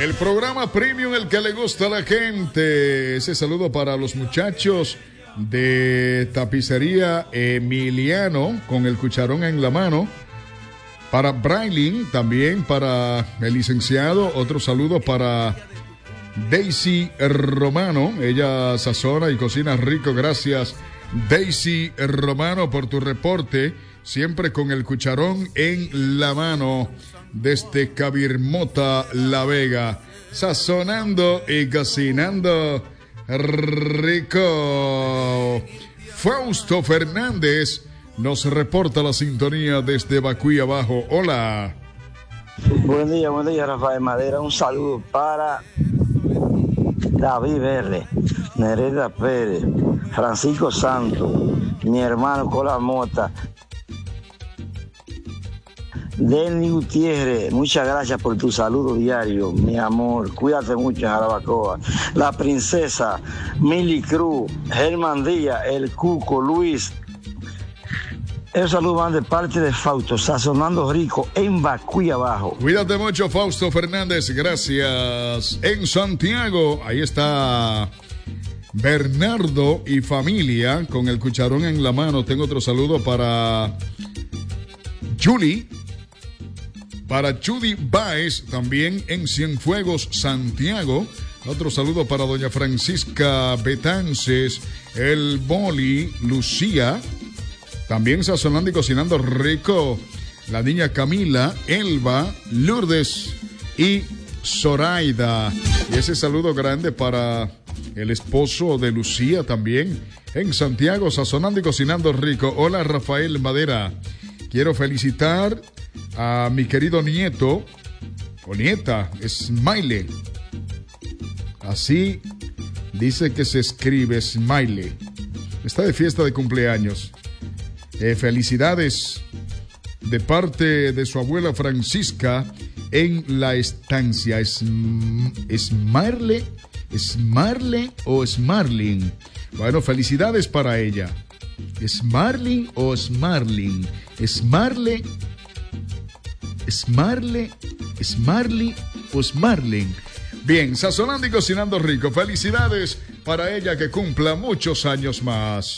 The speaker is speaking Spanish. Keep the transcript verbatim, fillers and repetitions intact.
El programa Premium, el que le gusta a la gente. Ese saludo para los muchachos de Tapicería Emiliano, con el cucharón en la mano. Para Brailin, también para el licenciado. Otro saludo para Daisy Romano. Ella sazona y cocina rico. Gracias, Daisy Romano, por tu reporte. Siempre con el cucharón en la mano. Desde Cabirmota, La Vega. Sazonando y cocinando rico. Fausto Fernández nos reporta la sintonía desde Bacuy Abajo. Hola. Buen día, buen día, Rafael Madera. Un saludo para David Verde, Nereda Pérez, Francisco Santos, mi hermano Cola Mota, Denny Gutiérrez. Muchas gracias por tu saludo diario, mi amor. Cuídate mucho en Jarabacoa. La princesa Mili Cruz, Germán Díaz, el Cuco, Luis. El saludo van de parte de Fausto, sazonando rico en Bacuy Abajo. Cuídate mucho, Fausto Fernández, gracias. En Santiago, ahí está Bernardo y familia con el cucharón en la mano. Tengo otro saludo para Julie, para Judy Baez, también en Cienfuegos, Santiago. Otro saludo para doña Francisca Betances, el Boli, Lucía. También sazonando y cocinando rico, la niña Camila, Elba, Lourdes y Zoraida. Y ese saludo grande para el esposo de Lucía también en Santiago, sazonando y cocinando rico. Hola, Rafael Madera. Quiero felicitar a mi querido nieto o nieta, Smiley. Así dice que se escribe Smiley. Está de fiesta de cumpleaños. Eh, felicidades de parte de su abuela Francisca en la estancia. ¿Es, es Marle? ¿Es Marle o es Marlin? Bueno, felicidades para ella. ¿Es Marlin o es Marlin? ¿Es Marle? ¿Es Marle? ¿Es Marley o es Marlin? Bien, sazonando y cocinando rico. Felicidades para ella, que cumpla muchos años más.